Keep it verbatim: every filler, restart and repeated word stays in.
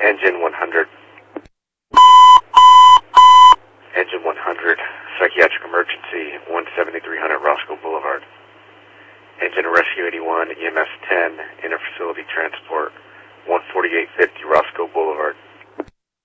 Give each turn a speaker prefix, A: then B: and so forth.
A: Engine one hundred. Engine one hundred, psychiatric emergency, one seventy-three hundred Roscoe Boulevard. Engine Rescue eighty-one, E M S ten, interfacility transport, one forty-eight fifty Roscoe Boulevard.